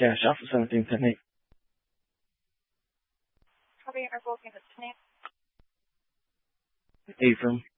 Cash Alpha 1710-8. Copy, Air Force, Unit 10. Affirm.